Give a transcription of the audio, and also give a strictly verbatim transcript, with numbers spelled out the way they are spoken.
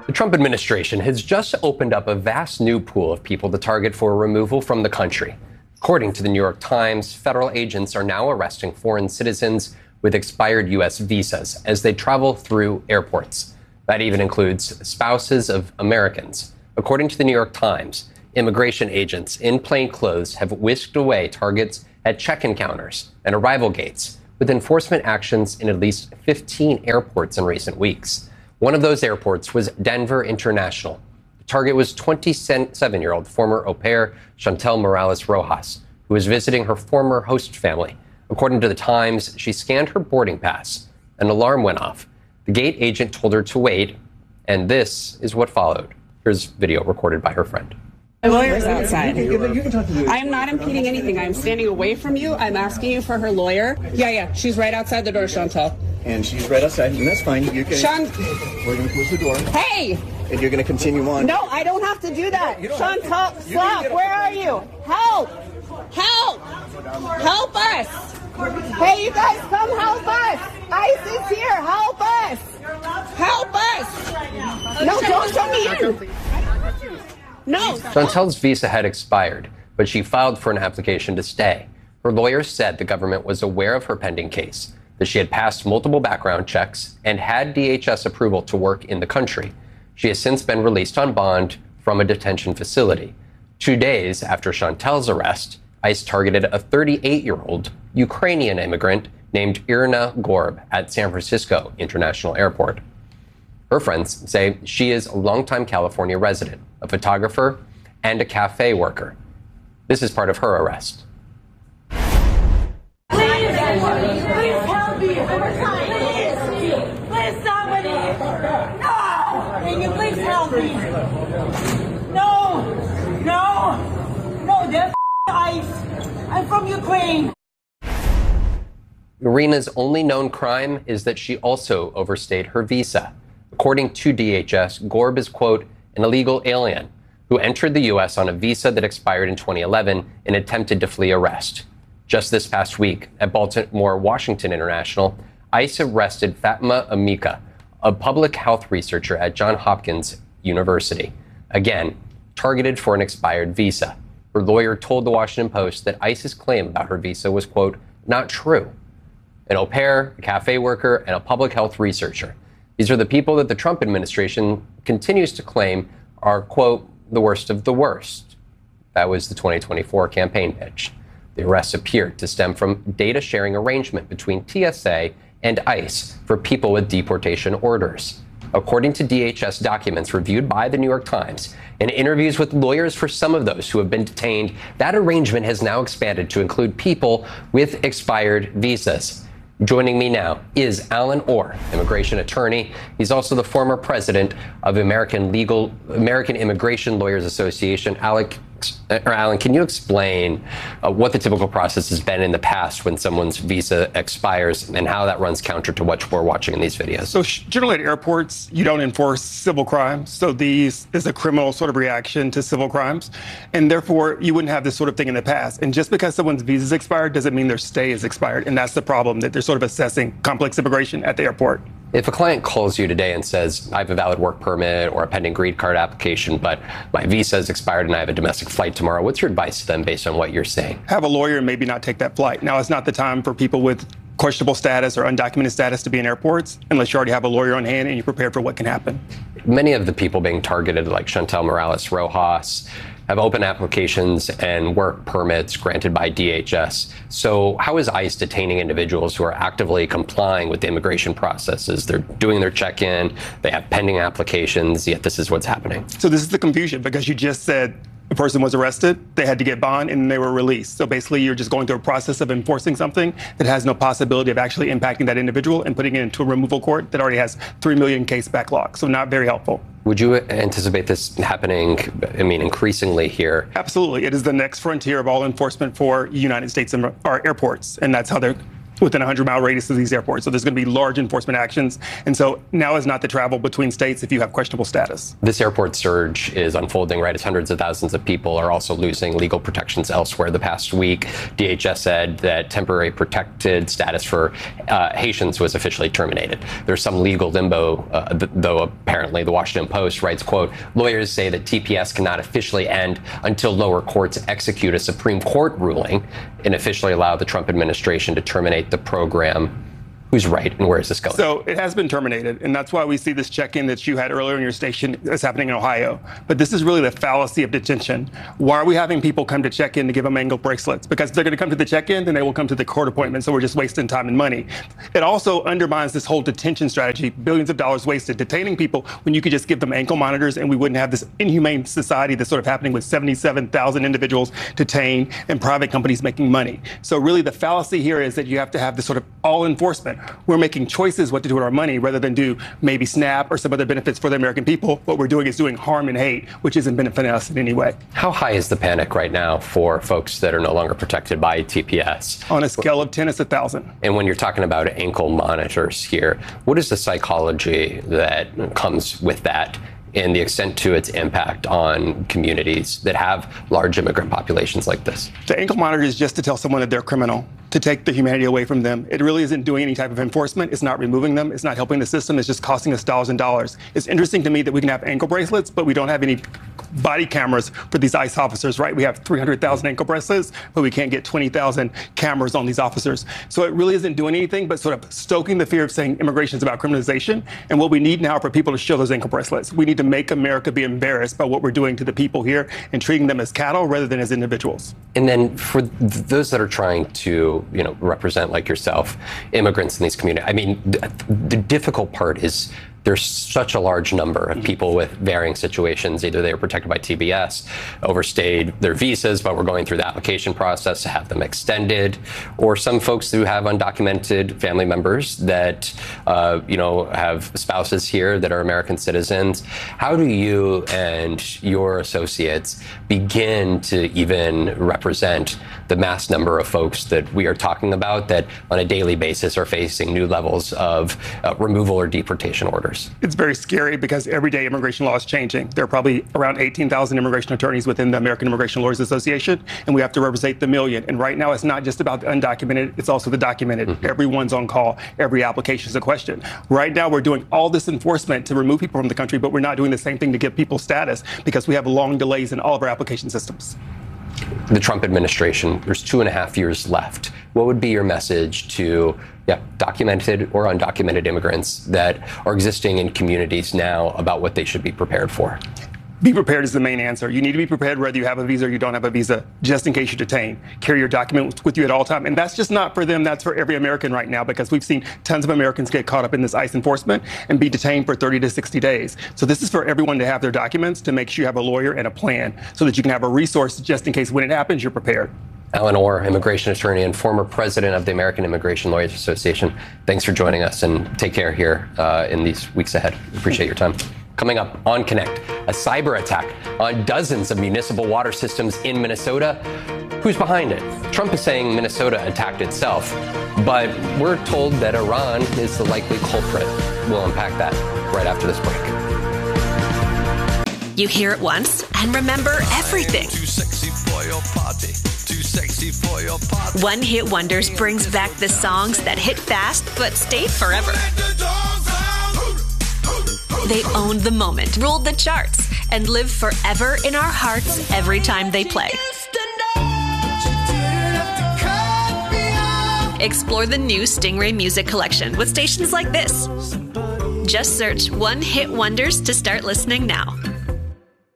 The Trump administration has just opened up a vast new pool of people to target for removal from the country. According to the New York Times, federal agents are now arresting foreign citizens with expired U S visas as they travel through airports. That even includes spouses of Americans. According to the New York Times, immigration agents in plain clothes have whisked away targets at check-in counters and arrival gates, with enforcement actions in at least fifteen airports in recent weeks. One of those airports was Denver International. The target was twenty-seven-year-old former au pair Chantel Morales Rojas, who was visiting her former host family. According to the Times, she scanned her boarding pass. An alarm went off. The gate agent told her to wait, and this is what followed. Here's video recorded by her friend. My lawyer's outside. I am not impeding anything. I am standing away from you. I'm asking you for her lawyer. Yeah, yeah. She's right outside the door, Chantel. And she's right outside, and that's fine. You can. Sean, we're going to close the door. Hey! And you're going to continue on. No, I don't have to do that. Chantel, stop. Where are you? Help! Help! Help us! Hey, you guys, come help us! ICE is here. Help us! Help us! No, don't show me in. No. Chantel's visa had expired, but she filed for an application to stay. Her lawyer said the government was aware of her pending case, that she had passed multiple background checks and had D H S approval to work in the country. She has since been released on bond from a detention facility. Two days after Chantel's arrest, ICE targeted a thirty-eight-year-old Ukrainian immigrant named Irina Gorb at San Francisco International Airport. Her friends say she is a longtime California resident, a photographer, and a cafe worker. This is part of her arrest. Please, please help me. Please, please, somebody. No! Can you please help me? No! No! No, that's ICE. I'm from Ukraine. Irina's only known crime is that she also overstayed her visa. According to D H S, Gorb is, quote, an illegal alien who entered the U S on a visa that expired in twenty eleven and attempted to flee arrest. Just this past week, at Baltimore Washington International, ICE arrested Fatima Amika, a public health researcher at Johns Hopkins University, again, targeted for an expired visa. Her lawyer told the Washington Post that ICE's claim about her visa was, quote, not true. An au pair, a cafe worker, and a public health researcher. These are the people that the Trump administration continues to claim are, quote, the worst of the worst. That was the twenty twenty-four campaign pitch. The arrests appeared to stem from data sharing arrangement between T S A and ICE for people with deportation orders. According to D H S documents reviewed by the New York Times and interviews with lawyers for some of those who have been detained, that arrangement has now expanded to include people with expired visas. Joining me now is Alan Orr, immigration attorney. He's also the former president of American Legal American Immigration Lawyers Association. Alec, or Alan, can you explain uh, what the typical process has been in the past when someone's visa expires and how that runs counter to what we're watching in these videos? So generally at airports, you don't enforce civil crimes. So these is a criminal sort of reaction to civil crimes. And therefore, you wouldn't have this sort of thing in the past. And just because someone's visa is expired doesn't mean their stay is expired. And that's the problem, that they're sort of assessing complex immigration at the airport. If a client calls you today and says, I have a valid work permit or a pending green card application, but my visa is expired and I have a domestic flight tomorrow, what's your advice to them based on what you're saying? Have a lawyer and maybe not take that flight. Now, it's not the time for people with questionable status or undocumented status to be in airports unless you already have a lawyer on hand and you're prepared for what can happen. Many of the people being targeted, like Chantel Morales Rojas, have open applications and work permits granted by D H S. So how is ICE detaining individuals who are actively complying with the immigration processes? They're doing their check-in, they have pending applications, yet this is what's happening. So this is the confusion, because you just said a person was arrested, they had to get bond, and they were released. So basically, you're just going through a process of enforcing something that has no possibility of actually impacting that individual and putting it into a removal court that already has three million case backlog. So not very helpful. Would you anticipate this happening, I mean, increasingly here? Absolutely. It is the next frontier of all enforcement for United States our airports, and that's how they're within a hundred mile radius of these airports. So there's going to be large enforcement actions. And so now is not the travel between states if you have questionable status. This airport surge is unfolding right as hundreds of thousands of people are also losing legal protections elsewhere. The past week, D H S said that temporary protected status for uh, Haitians was officially terminated. There's some legal limbo, uh, th- though apparently the Washington Post writes, quote, lawyers say that T P S cannot officially end until lower courts execute a Supreme Court ruling and officially allow the Trump administration to terminate the program. Who's right and where is this going? So it has been terminated, and that's why we see this check-in that you had earlier in your station that's happening in Ohio. But this is really the fallacy of detention. Why are we having people come to check-in to give them ankle bracelets? Because if they're going to come to the check-in, then they will come to the court appointment, so we're just wasting time and money. It also undermines this whole detention strategy, billions of dollars wasted detaining people when you could just give them ankle monitors and we wouldn't have this inhumane society that's sort of happening with seventy-seven thousand individuals detained and private companies making money. So really the fallacy here is that you have to have this sort of all enforcement. We're making choices what to do with our money rather than do maybe SNAP or some other benefits for the American people. What we're doing is doing harm and hate, which isn't benefiting us in any way. How high is the panic right now for folks that are no longer protected by T P S? On a scale of ten, it's a thousand. And when you're talking about ankle monitors here, what is the psychology that comes with that? And the extent to its impact on communities that have large immigrant populations like this? The ankle monitor is just to tell someone that they're criminal, to take the humanity away from them. It really isn't doing any type of enforcement. It's not removing them. It's not helping the system. It's just costing us dollars and dollars. It's interesting to me that we can have ankle bracelets, but we don't have any body cameras for these ICE officers, right? We have three hundred thousand ankle bracelets, but we can't get twenty thousand cameras on these officers. So it really isn't doing anything but sort of stoking the fear of saying immigration is about criminalization. And what we need now are for people to show those ankle bracelets. We need to make America be embarrassed by what we're doing to the people here and treating them as cattle rather than as individuals. And then for th- those that are trying to, you know, represent, like yourself, immigrants in these communities, I mean, th- the difficult part is there's such a large number of people with varying situations. Either they were protected by T B S, overstayed their visas, but we're going through the application process to have them extended, or some folks who have undocumented family members that, uh, you know, have spouses here that are American citizens. How do you and your associates begin to even represent the mass number of folks that we are talking about that on a daily basis are facing new levels of uh, removal or deportation orders? It's very scary because every day immigration law is changing. There are probably around eighteen thousand immigration attorneys within the American Immigration Lawyers Association, and we have to represent the million. And right now, it's not just about the undocumented, it's also the documented. Mm-hmm. Everyone's on call. Every application is a question. Right now, we're doing all this enforcement to remove people from the country, but we're not doing the same thing to give people status because we have long delays in all of our application systems. The Trump administration, there's two and a half years left. What would be your message to yeah, documented or undocumented immigrants that are existing in communities now about what they should be prepared for? Be prepared is the main answer. You need to be prepared whether you have a visa or you don't have a visa, just in case you're detained. Carry your documents with you at all times. And that's just not for them. That's for every American right now, because we've seen tons of Americans get caught up in this ICE enforcement and be detained for thirty to sixty days. So this is for everyone to have their documents, to make sure you have a lawyer and a plan so that you can have a resource just in case when it happens, you're prepared. Alan Orr, immigration attorney and former president of the American Immigration Lawyers Association. Thanks for joining us, and take care here uh, in these weeks ahead. Appreciate your time. Coming up on Connect, a cyber attack on dozens of municipal water systems in Minnesota. Who's behind it? Trump is saying Minnesota attacked itself, but we're told that Iran is the likely culprit. We'll unpack that right after this break. You hear it once and remember everything. Too sexy for your party. Too sexy for your party. One Hit Wonders brings back the songs that hit fast but stayed forever. They owned the moment, ruled the charts, and live forever in our hearts every time they play. Explore the new Stingray Music Collection with stations like this. Just search One Hit Wonders to start listening now.